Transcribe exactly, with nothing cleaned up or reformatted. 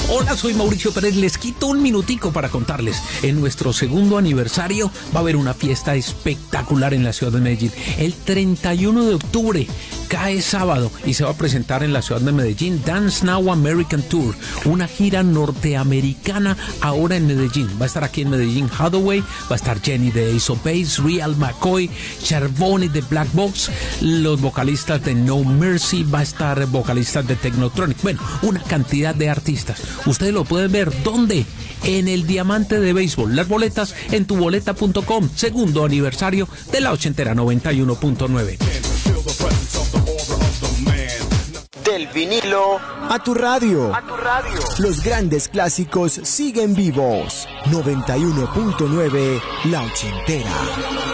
Hola, soy Mauricio Pérez. Les quito un minutico para contarles. En nuestro segundo aniversario va a haber una fiesta espectacular en la ciudad de Medellín. El treinta y uno de octubre cae sábado y se va a presentar en la ciudad de Medellín Dance Now American Tour, una gira norteamericana ahora en Medellín. Va a estar aquí en Medellín Hathaway, va a estar Jenny de Ace of Base, Real McCoy, Chervoni de Black Box, los vocalistas de No Mercy, va a estar vocalistas de Technotronic. Bueno, una cantidad de artistas. Ustedes lo pueden ver, ¿dónde? En el Diamante de Béisbol. Las boletas en tu boleta punto com. Segundo aniversario de la ochentera noventa y uno punto nueve. Del vinilo a tu radio. a tu radio. Los grandes clásicos siguen vivos. noventa y uno punto nueve La Ochentera.